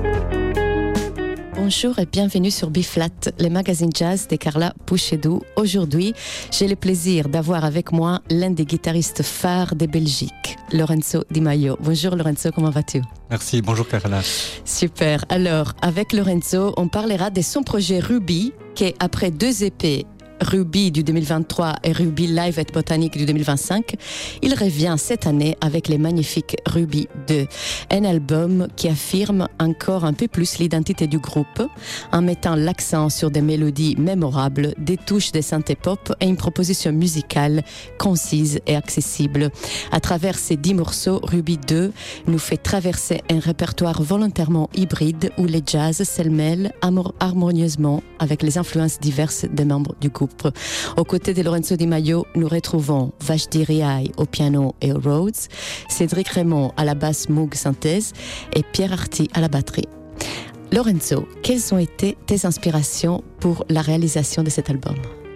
Bonjour et bienvenue sur B-Flat, le magazine jazz de Carla Pouchedou. Aujourd'hui, j'ai le plaisir d'avoir avec moi l'un des guitaristes phares de Belgique, Lorenzo Di Maio. Bonjour Lorenzo, comment vas-tu? Merci, bonjour Carla. Super. Alors, avec Lorenzo, on parlera de son projet Ruby, qui après 2 EP, Ruby du 2023 et Ruby Live at Botanique du 2025, il revient cette année avec les magnifiques Ruby 2, un album qui affirme encore un peu plus l'identité du groupe en mettant l'accent sur des mélodies mémorables, des touches de synthé pop et une proposition musicale concise et accessible. À travers ces 10 morceaux, Ruby 2 nous fait traverser un répertoire volontairement hybride où les jazz se mêlent harmonieusement avec les influences diverses des membres du groupe. Aux côtés de Lorenzo Di Maio, nous retrouvons Vashdi Riaï au piano et au Rhodes, Cédric Raymond à la basse Moog synthèse et Pierre Arty à la batterie. Lorenzo, quelles ont été tes inspirations pour la réalisation de cet album?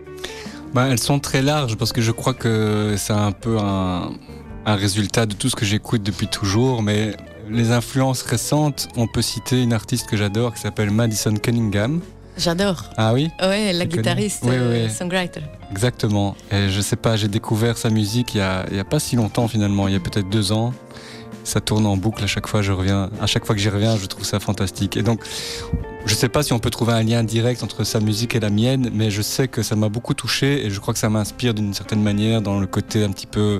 Elles sont très larges parce que je crois que c'est un peu un résultat de tout ce que j'écoute depuis toujours, mais les influences récentes, on peut citer une artiste que j'adore qui s'appelle Madison Cunningham. J'adore. Ah oui? Oui, la guitariste, oui. songwriter. Exactement. Et je sais pas, j'ai découvert sa musique il y a pas si longtemps finalement, il y a peut-être 2 ans. Ça tourne en boucle à chaque fois que j'y reviens, je trouve ça fantastique. Et donc, je sais pas si on peut trouver un lien direct entre sa musique et la mienne, mais je sais que ça m'a beaucoup touché et je crois que ça m'inspire d'une certaine manière dans le côté un petit peu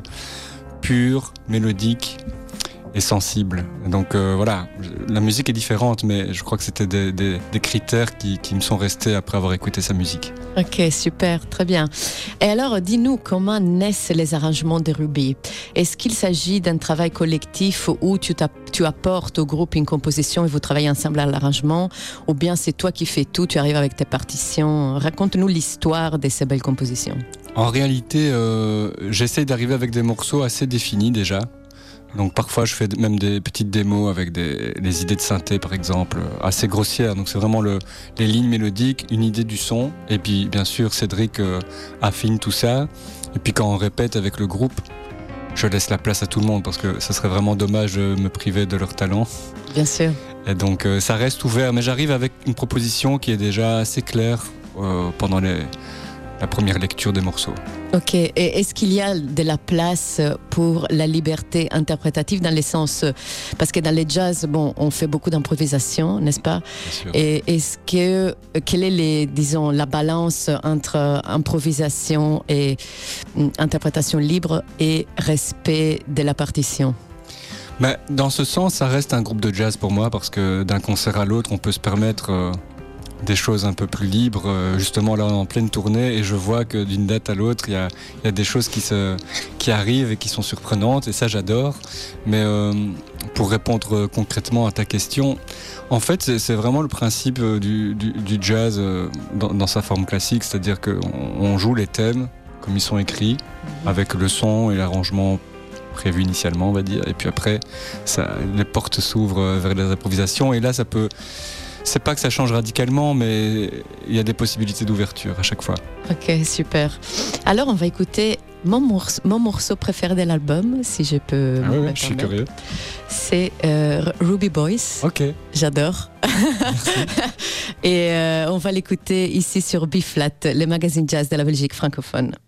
pur, mélodique et sensible. Donc voilà, la musique est différente, mais je crois que c'était des critères qui me sont restés après avoir écouté sa musique. Ok, super, très bien. Et alors, dis-nous, comment naissent les arrangements de Ruby? Est-ce qu'il s'agit d'un travail collectif où tu apportes au groupe une composition et vous travaillez ensemble à l'arrangement, ou bien c'est toi qui fais tout, tu arrives avec tes partitions? Raconte-nous l'histoire de ces belles compositions. En réalité, j'essaie d'arriver avec des morceaux assez définis déjà. Donc parfois je fais même des petites démos avec des idées de synthé par exemple, assez grossières. Donc c'est vraiment les lignes mélodiques, une idée du son. Et puis bien sûr Cédric affine tout ça. Et puis quand on répète avec le groupe, je laisse la place à tout le monde parce que ce serait vraiment dommage de me priver de leur talent. Bien sûr. Et donc ça reste ouvert. Mais j'arrive avec une proposition qui est déjà assez claire pendant la première lecture des morceaux. Ok, et est-ce qu'il y a de la place pour la liberté interprétative dans le sens, parce que dans les jazz, on fait beaucoup d'improvisation, n'est-ce pas? Bien sûr. Et quelle est la balance entre improvisation et interprétation libre et respect de la partition? Mais dans ce sens, ça reste un groupe de jazz pour moi parce que d'un concert à l'autre, on peut se permettre des choses un peu plus libres. Justement, là, on est en pleine tournée et je vois que d'une date à l'autre, il y a des choses qui arrivent et qui sont surprenantes et ça, j'adore. Mais pour répondre concrètement à ta question, en fait, c'est vraiment le principe du jazz dans sa forme classique, c'est-à-dire qu'on joue les thèmes comme ils sont écrits, avec le son et l'arrangement prévu initialement, on va dire. Et puis après, les portes s'ouvrent vers les improvisations et là, ça peut... C'est pas que ça change radicalement, mais il y a des possibilités d'ouverture à chaque fois. Ok, super. Alors, on va écouter mon morceau préféré de l'album, si je peux. Ah oui, je suis curieux. C'est Ruby Boys. Ok. J'adore. Et on va l'écouter ici sur B-Flat, le magazine jazz de la Belgique francophone.